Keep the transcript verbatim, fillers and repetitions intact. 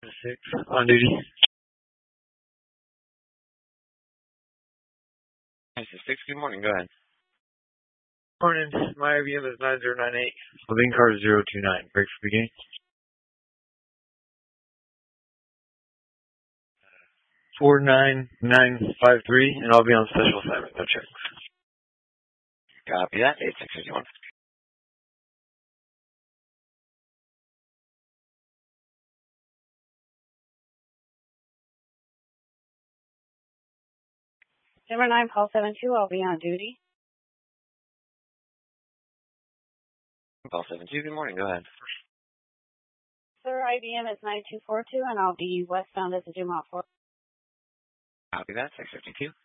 Six on duty. Nine six. Good morning. Go ahead. Morning. My I B M is nine zero nine eight. Living card is zero two nine. Break for beginning. Four nine nine five three, and I'll be on special assignment. No checks. Copy that. Eight six fifty one. Number nine, call seven two. I'll be on duty. Call seven two. Good morning. Go ahead. Sir, I B M is nine two four two, and I'll be westbound at the Dumont Fort. Copy that. six fifty two.